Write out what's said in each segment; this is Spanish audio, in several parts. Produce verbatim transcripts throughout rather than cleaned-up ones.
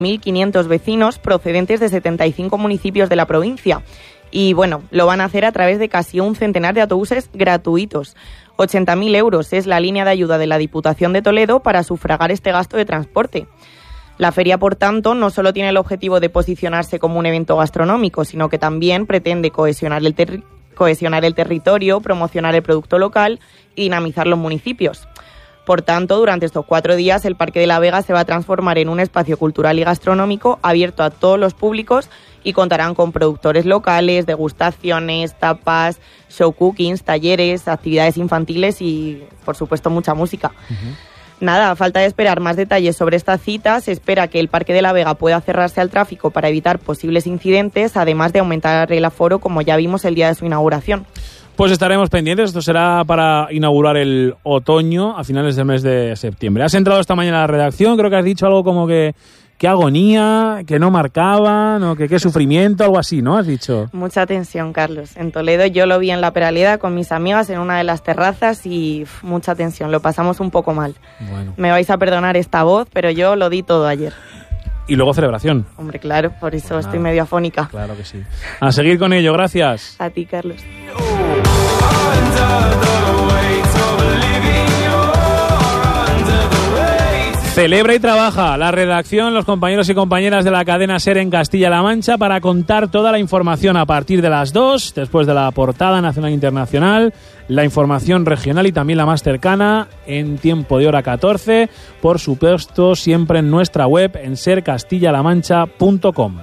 mil quinientos vecinos procedentes de setenta y cinco municipios de la provincia. Y bueno, lo van a hacer a través de casi un centenar de autobuses gratuitos. ochenta mil euros es la línea de ayuda de la Diputación de Toledo para sufragar este gasto de transporte. La feria, por tanto, no solo tiene el objetivo de posicionarse como un evento gastronómico, sino que también pretende cohesionar el, ter- cohesionar el territorio, promocionar el producto local y dinamizar los municipios. Por tanto, durante estos cuatro días, el Parque de la Vega se va a transformar en un espacio cultural y gastronómico abierto a todos los públicos y contarán con productores locales, degustaciones, tapas, show cookings, talleres, actividades infantiles y, por supuesto, mucha música. Uh-huh. Nada, a falta de esperar más detalles sobre esta cita, se espera que el Parque de la Vega pueda cerrarse al tráfico para evitar posibles incidentes, además de aumentar el aforo, como ya vimos el día de su inauguración. Pues estaremos pendientes, esto será para inaugurar el otoño a finales del mes de septiembre. Has entrado esta mañana a la redacción, creo que has dicho algo como que qué agonía, que no marcaban, o que qué sufrimiento, algo así, ¿no? Has dicho. Mucha tensión, Carlos. En Toledo yo lo vi en La Peraleda con mis amigas en una de las terrazas y uf, mucha tensión, lo pasamos un poco mal. Bueno. Me vais a perdonar esta voz, pero yo lo di todo ayer. Y luego celebración. Hombre, claro, por eso pues estoy medio afónica. Claro que sí. A seguir con ello, gracias. A ti, Carlos. Celebra y trabaja la redacción, los compañeros y compañeras de la cadena SER en Castilla-La Mancha para contar toda la información a partir de las dos, después de la portada nacional e internacional, la información regional y también la más cercana en tiempo de hora catorce, por supuesto siempre en nuestra web en ser castilla la mancha punto com.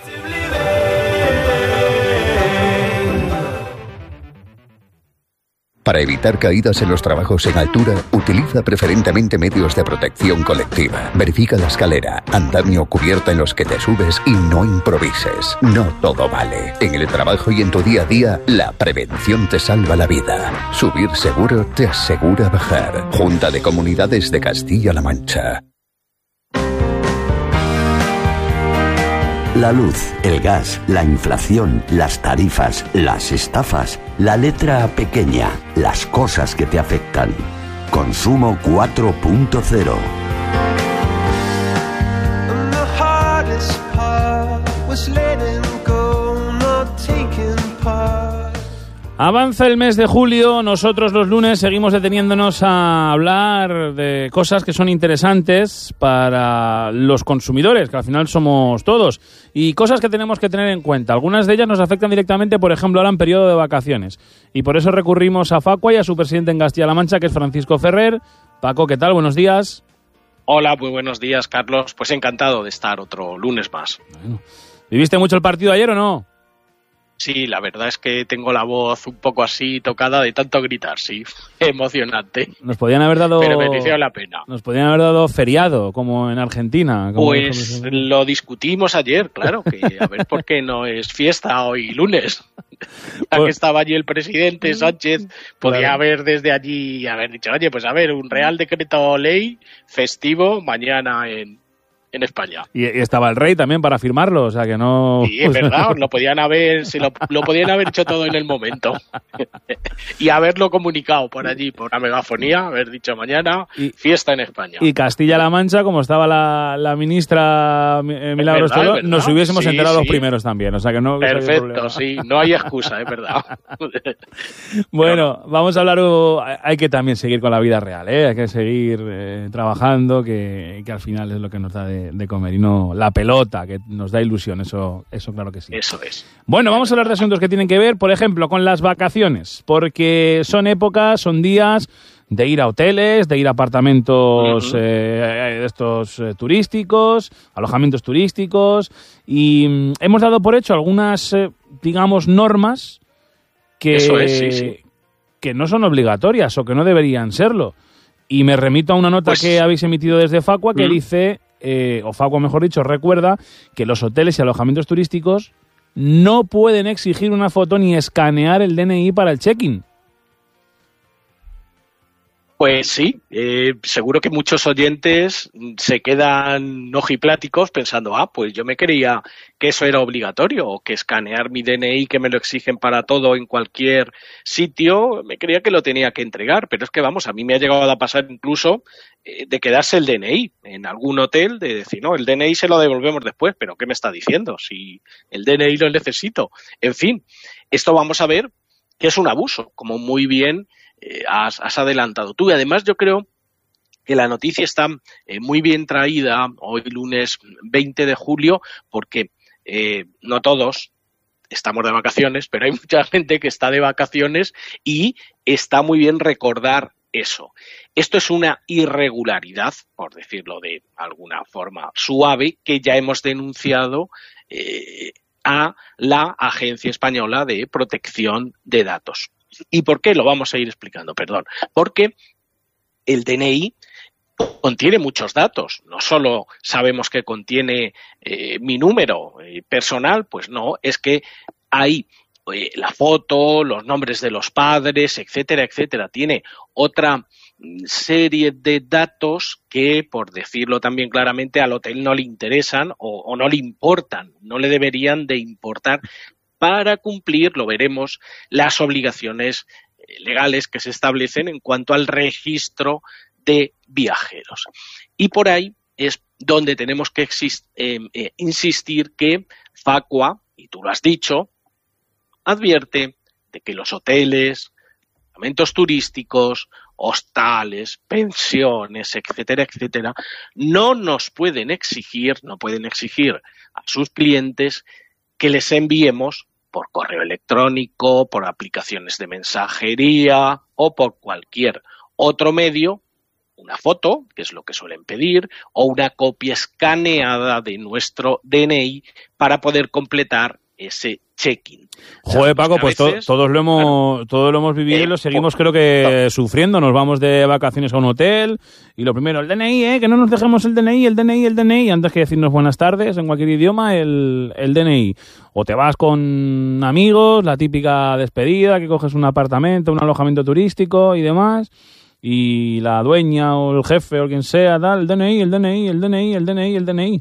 Para evitar caídas en los trabajos en altura, utiliza preferentemente medios de protección colectiva. Verifica la escalera, andamio o cubierta en los que te subes y no improvises. No todo vale. En el trabajo y en tu día a día, la prevención te salva la vida. Subir seguro te asegura bajar. Junta de Comunidades de Castilla-La Mancha. La luz, el gas, la inflación, las tarifas, las estafas, la letra pequeña, las cosas que te afectan. Consumo cuatro punto cero. Avanza el mes de julio, nosotros los lunes seguimos deteniéndonos a hablar de cosas que son interesantes para los consumidores, que al final somos todos, y cosas que tenemos que tener en cuenta. Algunas de ellas nos afectan directamente, por ejemplo, ahora en periodo de vacaciones, y por eso recurrimos a Facua y a su presidente en Castilla-La Mancha, que es Francisco Ferrer. Paco, ¿qué tal? Buenos días. Hola, muy buenos días, Carlos. Pues encantado de estar otro lunes más. Bueno. ¿Viviste mucho el partido ayer o no? Sí, la verdad es que tengo la voz un poco así tocada de tanto gritar, sí, emocionante. Nos podían haber dado... Pero mereció la pena. Nos podían haber dado feriado, como en Argentina. Como pues lo discutimos ayer, claro, que a ver por qué no es fiesta hoy lunes. Ya que estaba allí el presidente Sánchez, podía claro. haber desde allí haber dicho, oye, pues a ver, un Real Decreto Ley festivo mañana en... en España. Y, y estaba el rey también para firmarlo, o sea que no... Sí, es verdad, lo podían haber, se lo, lo podían haber hecho todo en el momento. Y haberlo comunicado por allí, por la megafonía, haber dicho mañana, y, fiesta en España. Y Castilla-La Mancha, como estaba la, la ministra eh, Milagros Toro, nos hubiésemos sí, enterado sí. los primeros también, o sea que no... Perfecto, sí, no hay excusa, es verdad. Bueno, no. vamos a hablar, uh, hay que también seguir con la vida real, ¿eh? Hay que seguir eh, trabajando, que, que al final es lo que nos da de de comer y no la pelota, que nos da ilusión, eso, eso claro que sí. Eso es. Bueno, vamos a hablar de asuntos que tienen que ver, por ejemplo, con las vacaciones, porque son épocas, son días de ir a hoteles, de ir a apartamentos uh-huh. eh, estos eh, turísticos, alojamientos turísticos, y mm, hemos dado por hecho algunas, eh, digamos, normas que, eso es, sí, sí. que no son obligatorias o que no deberían serlo. Y me remito a una nota pues, que habéis emitido desde Facua que uh-huh. dice... Eh, o Facua, mejor dicho, recuerda que los hoteles y alojamientos turísticos no pueden exigir una foto ni escanear el D N I para el check-in. Pues sí, eh, seguro que muchos oyentes se quedan ojipláticos pensando, ah, pues yo me creía que eso era obligatorio, o que escanear mi D N I, que me lo exigen para todo en cualquier sitio, me creía que lo tenía que entregar, pero es que vamos, a mí me ha llegado a pasar incluso eh, de quedarse el D N I en algún hotel, de decir, no, el D N I se lo devolvemos después, pero ¿qué me está diciendo? Si el D N I lo necesito. En fin, esto vamos a ver que es un abuso, como muy bien Eh, has, has adelantado tú. Y además yo creo que la noticia está eh, muy bien traída hoy lunes veinte de julio porque eh, no todos estamos de vacaciones, pero hay mucha gente que está de vacaciones y está muy bien recordar eso. Esto es una irregularidad, por decirlo de alguna forma suave, que ya hemos denunciado eh, a la Agencia Española de Protección de Datos. ¿Y por qué? Lo vamos a ir explicando, perdón. Porque el D N I contiene muchos datos. No solo sabemos que contiene eh, mi número eh, personal, pues no, es que hay eh, la foto, los nombres de los padres, etcétera, etcétera. Tiene otra serie de datos que, por decirlo también claramente, al hotel no le interesan o, o no le importan, no le deberían de importar para cumplir, lo veremos, las obligaciones legales que se establecen en cuanto al registro de viajeros. Y por ahí es donde tenemos que exist- eh, eh, insistir que Facua, y tú lo has dicho, advierte de que los hoteles, alojamientos turísticos, hostales, pensiones, etcétera, etcétera, no nos pueden exigir, no pueden exigir a sus clientes que les enviemos por correo electrónico, por aplicaciones de mensajería o por cualquier otro medio, una foto, que es lo que suelen pedir, o una copia escaneada de nuestro D N I para poder completar ese check-in. Joder, Paco, pues to- veces, todos lo hemos claro, todos lo hemos vivido eh, y lo seguimos po- creo que to- sufriendo. Nos vamos de vacaciones a un hotel y lo primero, el D N I, ¿eh? Que no nos dejemos el D N I, el D N I, el D N I, antes que decirnos buenas tardes en cualquier idioma, el, el D N I. O te vas con amigos, la típica despedida, que coges un apartamento, un alojamiento turístico y demás, y la dueña o el jefe o quien sea, tal, el D N I, el D N I, el D N I, el D N I, el D N I.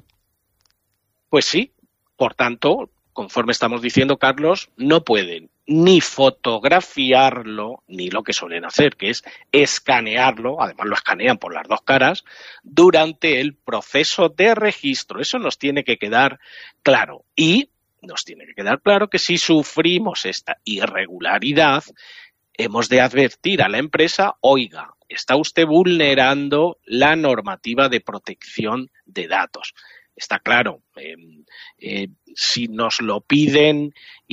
Pues sí, por tanto, conforme estamos diciendo, Carlos, no pueden ni fotografiarlo, ni lo que suelen hacer, que es escanearlo, además lo escanean por las dos caras, durante el proceso de registro. Eso nos tiene que quedar claro. Y nos tiene que quedar claro que si sufrimos esta irregularidad, hemos de advertir a la empresa, oiga, está usted vulnerando la normativa de protección de datos. Está claro, eh, eh, si nos lo piden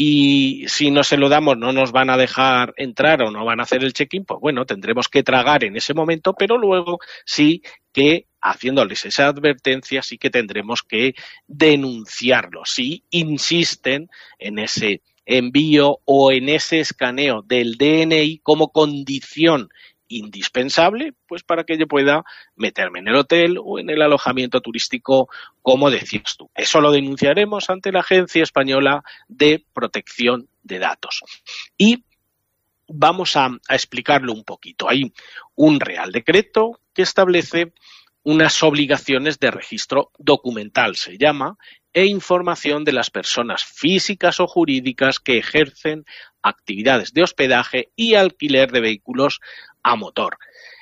y si no se lo damos no nos van a dejar entrar o no van a hacer el check-in, pues bueno, tendremos que tragar en ese momento, pero luego sí que, haciéndoles esa advertencia, sí que tendremos que denunciarlo. Si insisten en ese envío o en ese escaneo del D N I como condición indispensable, pues para que yo pueda meterme en el hotel o en el alojamiento turístico, como decías tú. Eso lo denunciaremos ante la Agencia Española de Protección de Datos. Y vamos a, a explicarlo un poquito. Hay un Real Decreto que establece unas obligaciones de registro documental, se llama, e información de las personas físicas o jurídicas que ejercen actividades de hospedaje y alquiler de vehículos a motor.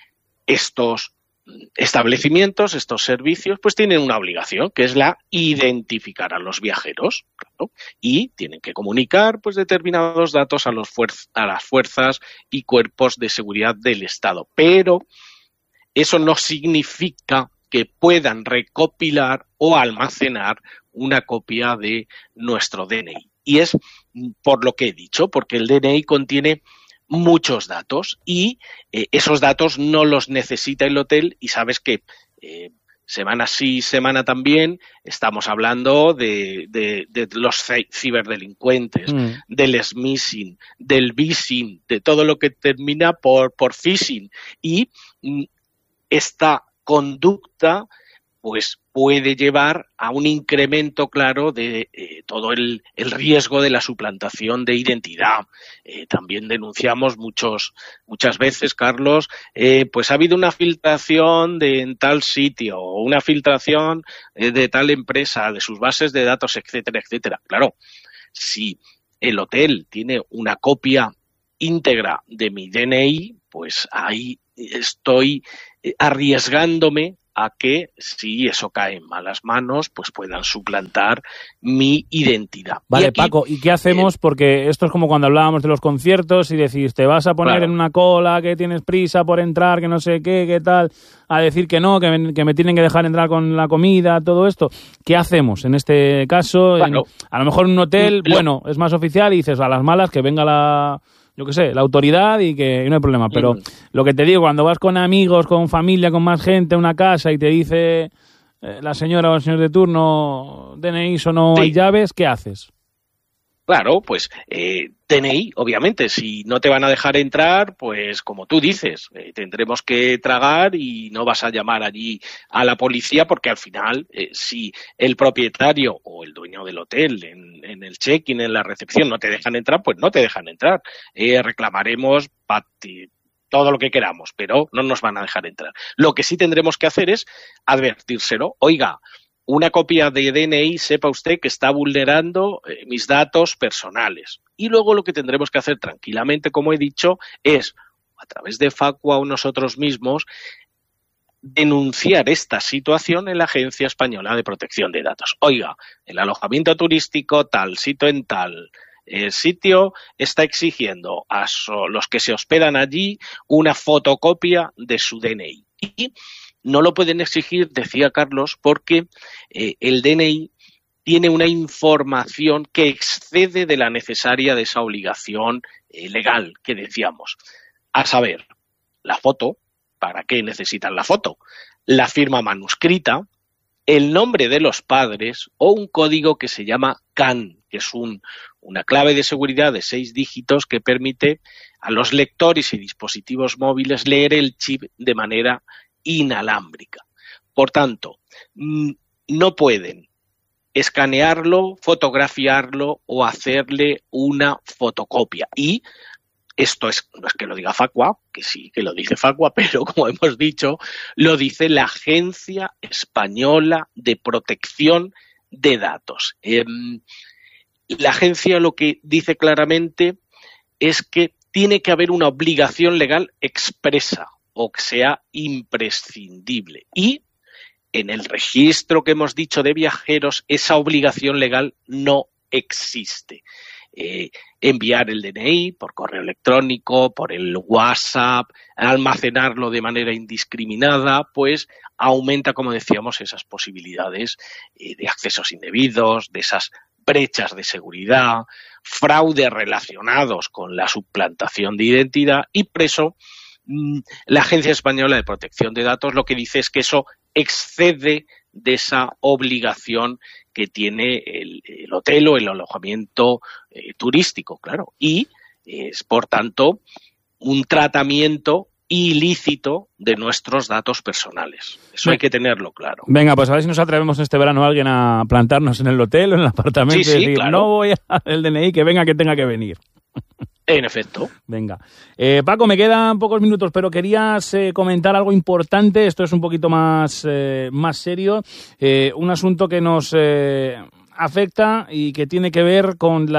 Estos establecimientos, estos servicios, pues tienen una obligación, que es la identificar a los viajeros, claro, y tienen que comunicar pues determinados datos a, los fuerz- a las fuerzas y cuerpos de seguridad del Estado. Pero eso no significa que puedan recopilar o almacenar una copia de nuestro D N I. Y es por lo que he dicho, porque el D N I contiene muchos datos y eh, esos datos no los necesita el hotel y sabes que eh, semana sí, semana también estamos hablando de, de, de los ciberdelincuentes, mm. del smishing, del vishing, de todo lo que termina por, por phishing y mm, esta conducta pues puede llevar a un incremento claro de eh, todo el, el riesgo de la suplantación de identidad. Eh, también denunciamos muchos, muchas veces, Carlos, eh, pues ha habido una filtración de en tal sitio, o una filtración eh, de tal empresa, de sus bases de datos, etcétera, etcétera. Claro, si el hotel tiene una copia íntegra de mi D N I, pues ahí estoy arriesgándome a que, si eso cae en malas manos, pues puedan suplantar mi identidad. Vale, y aquí, Paco, ¿y qué hacemos? Eh, Porque esto es como cuando hablábamos de los conciertos y decís, te vas a poner claro. en una cola, que tienes prisa por entrar, que no sé qué, qué tal, a decir que no, que me, que me tienen que dejar entrar con la comida, todo esto. ¿Qué hacemos en este caso? Bueno, en, a lo mejor en un hotel, lo, bueno, es más oficial y dices, a las malas que venga la... yo qué sé, la autoridad y que y no hay problema. Pero mm. lo que te digo, cuando vas con amigos, con familia, con más gente a una casa y te dice eh, la señora o el señor de turno, D N I o no sí. hay llaves, ¿qué haces? Claro, pues eh, D N I, obviamente, si no te van a dejar entrar, pues como tú dices, eh, tendremos que tragar y no vas a llamar allí a la policía porque al final, eh, si el propietario o el dueño del hotel en, en el check-in, en la recepción, no te dejan entrar, pues no te dejan entrar. Eh, reclamaremos pati, todo lo que queramos, pero no nos van a dejar entrar. Lo que sí tendremos que hacer es advertírselo. Oiga, una copia de D N I, sepa usted que está vulnerando eh, mis datos personales. Y luego lo que tendremos que hacer tranquilamente, como he dicho, es, a través de Facua o nosotros mismos, denunciar esta situación en la Agencia Española de Protección de Datos. Oiga, el alojamiento turístico tal, sitio en tal, el sitio está exigiendo a so, los que se hospedan allí una fotocopia de su D N I. Y no lo pueden exigir, decía Carlos, porque eh, el D N I tiene una información que excede de la necesaria de esa obligación eh, legal que decíamos. A saber, la foto, ¿para qué necesitan la foto? La firma manuscrita, el nombre de los padres o un código que se llama C A N, que es un, una clave de seguridad de seis dígitos que permite a los lectores y dispositivos móviles leer el chip de manera inalámbrica. Por tanto, no pueden escanearlo, fotografiarlo o hacerle una fotocopia. Y esto es, no es que lo diga Facua, que sí que lo dice Facua, pero como hemos dicho, lo dice la Agencia Española de Protección de Datos. Eh, la agencia lo que dice claramente es que tiene que haber una obligación legal expresa o que sea imprescindible. Y en el registro que hemos dicho de viajeros, esa obligación legal no existe. Eh, enviar el D N I por correo electrónico, por el WhatsApp, almacenarlo de manera indiscriminada, pues aumenta, como decíamos, esas posibilidades eh, de accesos indebidos, de esas brechas de seguridad, fraudes relacionados con la suplantación de identidad y por eso la Agencia Española de Protección de Datos lo que dice es que eso excede de esa obligación que tiene el, el hotel o el alojamiento eh, turístico, claro, y es, por tanto, un tratamiento ilícito de nuestros datos personales. Eso hay que tenerlo claro. Venga, pues a ver si nos atrevemos este verano a alguien a plantarnos en el hotel o en el apartamento sí, y sí, decir, claro. no voy a el D N I, que venga que tenga que venir. En efecto. Venga. Eh, Paco, me quedan pocos minutos, pero querías eh, comentar algo importante. Esto es un poquito más, eh, más serio. Eh, un asunto que nos eh, afecta y que tiene que ver con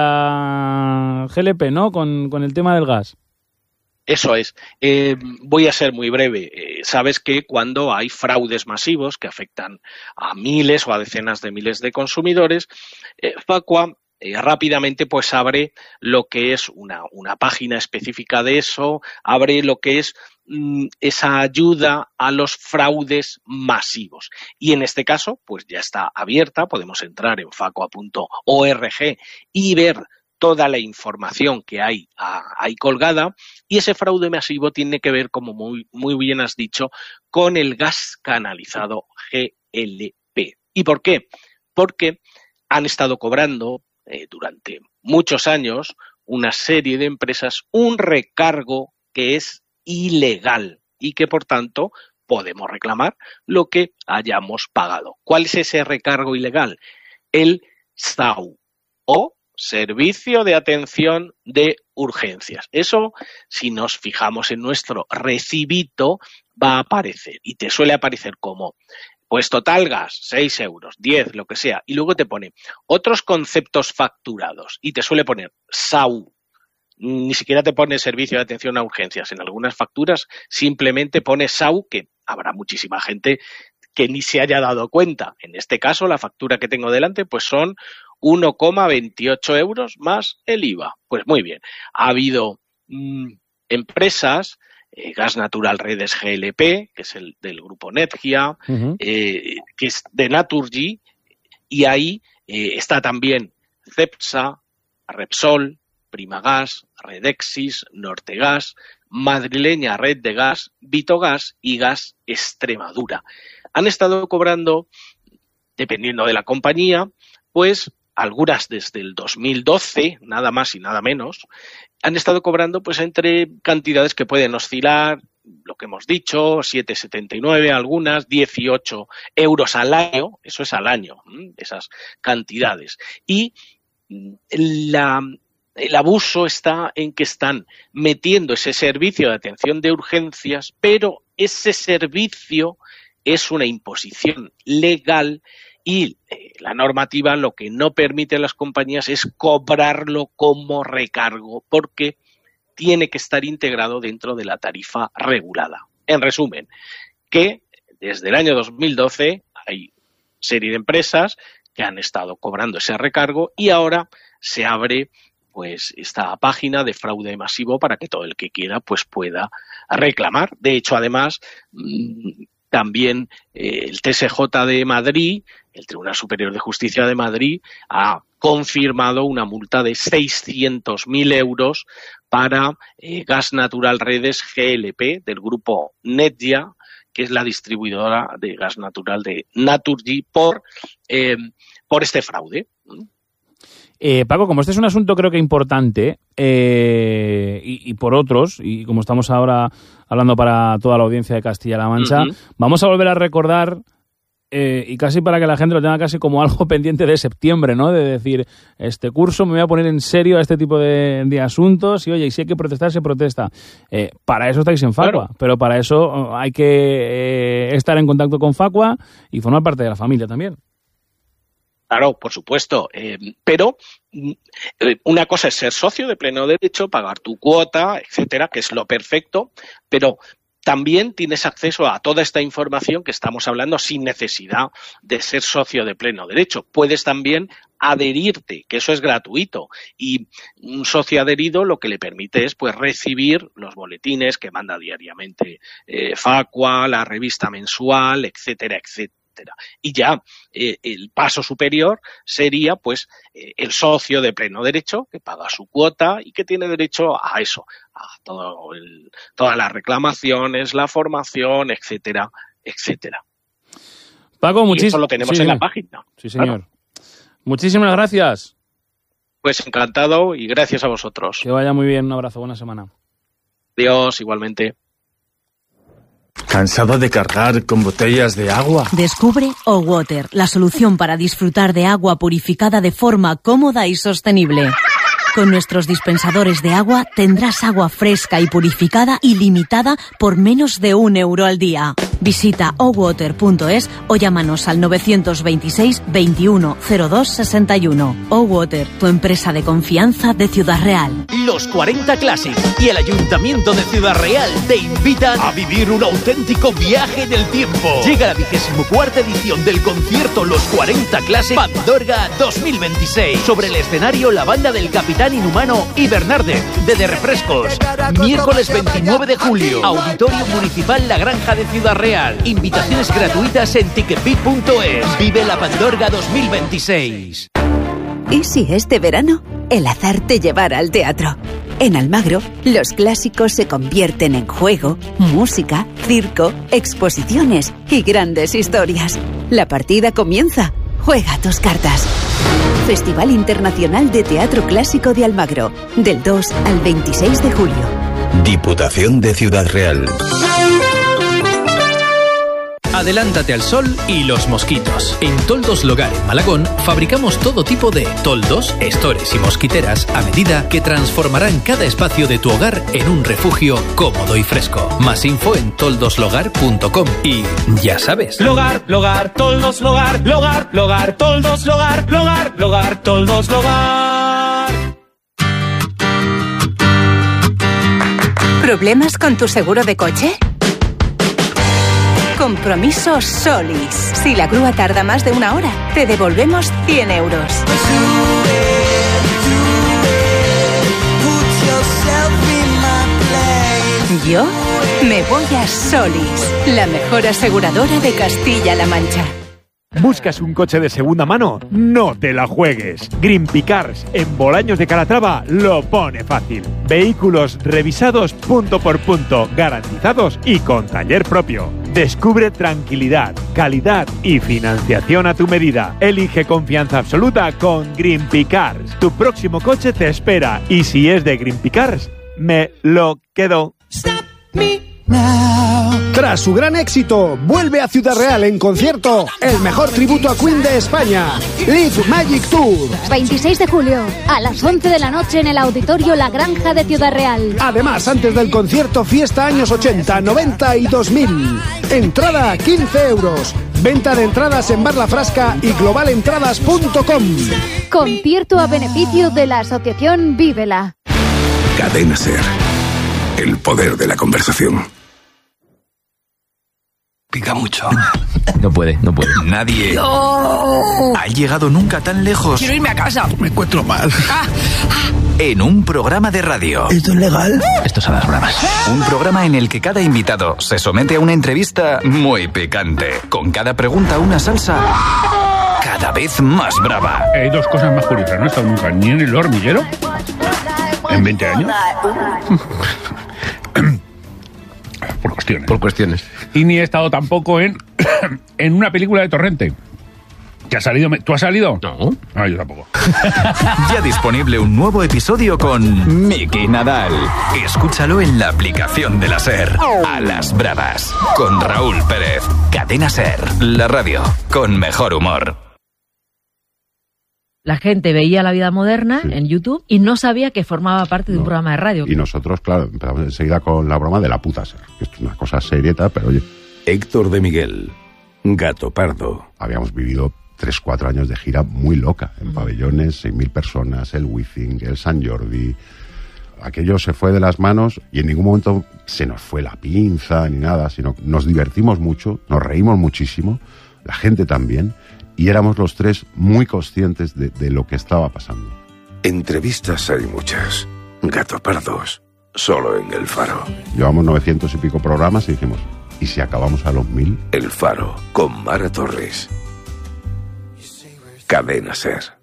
la G L P, ¿no? Con, con el tema del gas. Eso es. Eh, voy a ser muy breve. Eh, sabes que cuando hay fraudes masivos que afectan a miles o a decenas de miles de consumidores, eh, Facua Eh, rápidamente pues abre lo que es una, una página específica de eso, abre lo que es mm, esa ayuda a los fraudes masivos. Y en este caso pues ya está abierta, podemos entrar en facua punto org y ver toda la información que hay ahí colgada y ese fraude masivo tiene que ver, como muy, muy bien has dicho, con el gas canalizado G L P. ¿Y por qué? Porque han estado cobrando Eh, durante muchos años una serie de empresas un recargo que es ilegal y que por tanto podemos reclamar lo que hayamos pagado. ¿Cuál es ese recargo ilegal? El S A U o Servicio de Atención de Urgencias. Eso, si nos fijamos en nuestro recibito, va a aparecer y te suele aparecer como pues total gas, seis euros, diez, lo que sea, y luego te pone otros conceptos facturados y te suele poner S A U. Ni siquiera te pone Servicio de Atención a Urgencias. En algunas facturas simplemente pone S A U, que habrá muchísima gente que ni se haya dado cuenta. En este caso, la factura que tengo delante, pues son uno coma veintiocho euros más el I V A. Pues muy bien. Ha habido mmm, empresas, eh, Gas Natural Redes G L P, que es el del grupo Netgia, uh-huh. eh, que es de Naturgy, y ahí eh, está también Cepsa, Repsol, Primagas, Redexis, Nortegas, Madrileña Red de Gas, Vitogas y Gas Extremadura. Han estado cobrando, dependiendo de la compañía, pues algunas desde el dos mil doce, nada más y nada menos, han estado cobrando pues entre cantidades que pueden oscilar, lo que hemos dicho, siete setenta y nueve, algunas, dieciocho euros al año, eso es al año, esas cantidades. Y la... el abuso está en que están metiendo ese servicio de atención de urgencias, pero ese servicio es una imposición legal y eh, la normativa lo que no permite a las compañías es cobrarlo como recargo porque tiene que estar integrado dentro de la tarifa regulada. En resumen, que desde el año dos mil doce hay serie de empresas que han estado cobrando ese recargo y ahora se abre pues esta página de fraude masivo para que todo el que quiera pues pueda reclamar. De hecho, además, también eh, el T S J de Madrid, el Tribunal Superior de Justicia de Madrid, ha confirmado una multa de seiscientos mil euros para eh, Gas Natural Redes G L P del grupo Netgia, que es la distribuidora de gas natural de Naturgy, por, eh, por este fraude. Eh, Paco, como este es un asunto creo que importante eh, y, y por otros, y como estamos ahora hablando para toda la audiencia de Castilla-La Mancha, uh-huh. vamos a volver a recordar eh, y casi para que la gente lo tenga casi como algo pendiente de septiembre, ¿no? De decir, este curso me voy a poner en serio a este tipo de, de asuntos y oye, y si hay que protestar, se protesta. Eh, para eso estáis en Facua, claro. Pero para eso hay que eh, estar en contacto con Facua y formar parte de la familia también. Claro, por supuesto, eh, pero eh, una cosa es ser socio de pleno derecho, pagar tu cuota, etcétera, que es lo perfecto, pero también tienes acceso a toda esta información que estamos hablando sin necesidad de ser socio de pleno derecho. Puedes también adherirte, que eso es gratuito, y un socio adherido lo que le permite es pues recibir los boletines que manda diariamente eh, Facua, la revista mensual, etcétera, etcétera. Y ya eh, el paso superior sería pues eh, el socio de pleno derecho que paga su cuota y que tiene derecho a eso, a todo el, todas las reclamaciones, la formación, etcétera, etcétera. Paco, muchísimas eso lo tenemos sí, en la página. Sí, señor. Claro. Muchísimas gracias. Pues encantado y gracias a vosotros. Que vaya muy bien, un abrazo, buena semana. Adiós, igualmente. ¿Cansado de cargar con botellas de agua? Descubre O-Water, la solución para disfrutar de agua purificada de forma cómoda y sostenible. Con nuestros dispensadores de agua tendrás agua fresca y purificada ilimitada por menos de un euro al día. Visita o water punto es o llámanos al novecientos veintiséis veintiuno cero dos sesenta y uno. O-Water, tu empresa de confianza de Ciudad Real. Los cuarenta Classic y el Ayuntamiento de Ciudad Real te invitan a vivir un auténtico viaje en el tiempo. Llega la vigésimo cuarta edición del concierto Los cuarenta Classic Pandorga dos mil veintiséis. Sobre el escenario la banda del Capitán Inhumano y Bernardet de De Refrescos. Miércoles veintinueve de julio, Auditorio Municipal La Granja de Ciudad Real. Invitaciones gratuitas en ticketbit punto es. Vive la Pandorga dos mil veintiséis. ¿Y si este verano el azar te llevara al teatro? En Almagro, los clásicos se convierten en juego, música, circo, exposiciones y grandes historias. La partida comienza. Juega tus cartas. Festival Internacional de Teatro Clásico de Almagro, del dos al veintiséis de julio. Diputación de Ciudad Real. Adelántate al sol y los mosquitos. En Toldos Logar en Malagón fabricamos todo tipo de toldos, estores y mosquiteras a medida que transformarán cada espacio de tu hogar en un refugio cómodo y fresco. Más info en toldoslogar punto com y ya sabes. Logar, Logar, Toldos Logar, Logar, Logar, Toldos Logar, Logar, Logar, Toldos Logar. ¿Problemas con tu seguro de coche? Compromiso Solis. Si la grúa tarda más de una hora, te devolvemos cien euros. Yo me voy a Solis, la mejor aseguradora de Castilla-La Mancha. ¿Buscas un coche de segunda mano? No te la juegues. Greenpeace Cars en Bolaños de Calatrava lo pone fácil. Vehículos revisados punto por punto, garantizados y con taller propio. Descubre tranquilidad, calidad y financiación a tu medida. Elige confianza absoluta con Greenpeace Cars. Tu próximo coche te espera y si es de Greenpeace Cars, me lo quedo. Stop me now. Tras su gran éxito, vuelve a Ciudad Real en concierto el mejor tributo a Queen de España, Live Magic Tour. veintiséis de julio, a las once de la noche en el Auditorio La Granja de Ciudad Real. Además, antes del concierto, fiesta años ochenta, noventa y dos mil. Entrada quince euros. Venta de entradas en Bar La Frasca y global entradas punto com. Concierto a beneficio de la asociación Vívela. Cadena Ser. El poder de la conversación. Pica mucho. No puede, no puede. Nadie No. ha llegado nunca tan lejos. Quiero irme a casa. Me encuentro mal. En un programa de radio. ¿Esto es legal? Esto son las bromas. Un programa en el que cada invitado se somete a una entrevista muy picante. Con cada pregunta una salsa cada vez más brava. Hay dos cosas más curiosas. No he estado nunca ni en el hormiguero en veinte años. Por cuestiones. Por cuestiones. Y ni he estado tampoco en, en una película de Torrente. ¿Que ha salido? ¿Tú has salido? No. Ah, yo tampoco. Ya disponible un nuevo episodio con Miki Nadal. Escúchalo en la aplicación de la SER. A las bravas. Con Raúl Pérez. Cadena SER. La radio. Con mejor humor. La gente veía La Vida Moderna sí. en YouTube y no sabía que formaba parte de un no. programa de radio. Y nosotros, claro, empezamos enseguida con la broma de la puta SER. Esto es una cosa serieta, pero oye... Héctor de Miguel. Gato Pardo. Habíamos vivido tres, cuatro años de gira muy loca. En pabellones, seis mil personas, el Wizzing, el San Jordi... Aquello se fue de las manos y en ningún momento se nos fue la pinza ni nada, sino nos divertimos mucho, nos reímos muchísimo, la gente también... Y éramos los tres muy conscientes de, de lo que estaba pasando. Entrevistas hay muchas. Gato Pardos, solo en El Faro. Llevamos novecientos y pico programas y dijimos, ¿y si acabamos a los mil? El Faro, con Mara Torres. Cadena SER.